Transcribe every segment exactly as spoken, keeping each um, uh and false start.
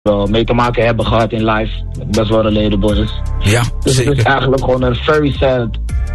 wel mee te maken hebben gehad in live. Best wel relatable is. Ja, dus zeker. het is eigenlijk gewoon een very sad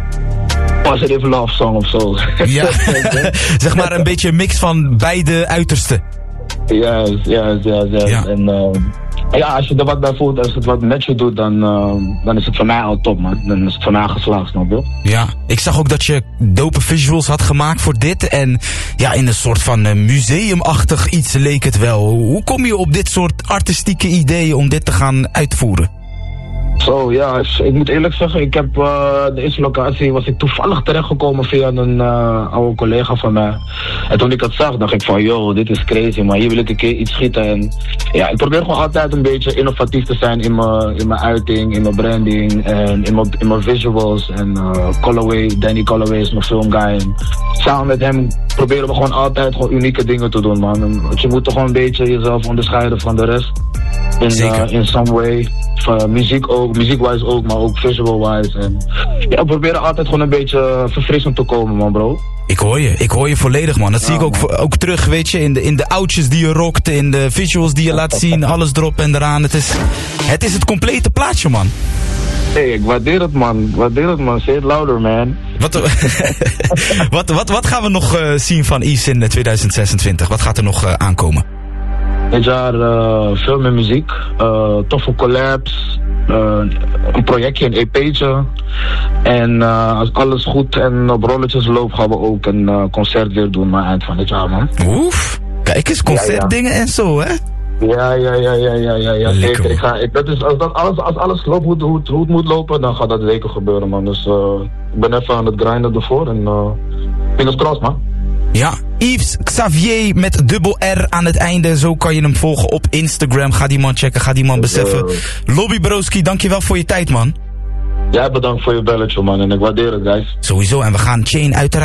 positive love song of zo. Ja, zeg maar een beetje een mix van beide uitersten. Juist, juist, juist, juist. Ja. En uh, ja, als je er wat bij voelt, als het wat met je doet, dan, uh, dan is het voor mij al top, man. Dan is het voor mij geslaagd, snap je? Ja, ik zag ook dat je dope visuals had gemaakt voor dit. En ja, in een soort van uh, museumachtig iets leek het wel. Hoe kom je op dit soort artistieke ideeën om dit te gaan uitvoeren? Zo, ja, ik moet eerlijk zeggen, ik heb uh, de eerste locatie was ik toevallig terechtgekomen via een uh, oude collega van mij. En toen ik het zag, dacht ik van, yo, dit is crazy, maar hier wil ik een keer iets schieten. En ja, ik probeer gewoon altijd een beetje innovatief te zijn in mijn in mijn uiting, in mijn branding en in mijn in mijn visuals. En uh, Colorway, Danny Colorway is mijn filmguy. En samen met hem proberen we gewoon altijd gewoon unieke dingen te doen, man. En je moet toch gewoon een beetje jezelf onderscheiden van de rest. In, uh, in some way. Uh, muziek ook, muziek-wise ook, maar ook visual-wise. En ja, we proberen altijd gewoon een beetje verfrissend te komen, man, bro. Ik hoor je, ik hoor je volledig, man. Dat ja, zie ik ook, ook terug, weet je, in de, in de outjes die je rockt, in de visuals die je laat zien, alles erop en eraan. Het is het, is het complete plaatje, man. Hé, hey, ik waardeer het, man. Ik waardeer het, man. Say it louder, man. Wat, wat, wat, wat gaan we nog uh, zien van Yves in tweeduizend zesentwintig? Wat gaat er nog uh, aankomen? Dit jaar uh, veel meer muziek, uh, toffe collabs, uh, een projectje, een E P'tje. En uh, als alles goed en op rolletjes loopt, gaan we ook een uh, concert weer doen aan het eind van dit jaar, man. Oef, kijk eens, concertdingen ja, ja. en zo, hè? Ja, ja, ja, ja, ja, ja, ja. Zeker. Ik ga, ik, dat is, als, dat alles, als alles loopt hoe, hoe, hoe het moet lopen, dan gaat dat zeker gebeuren, man. Dus uh, ik ben even aan het grinden ervoor en uh, fingers crossed, man. Ja, Yves Xavier met dubbel R aan het einde. Zo kan je hem volgen op Instagram. Ga die man checken, ga die man beseffen. Uh, Lobby Broski, dankjewel voor je tijd, man. Jij bedankt voor je belletje, man. En ik waardeer het, guys. Sowieso, en we gaan Chain uiteraard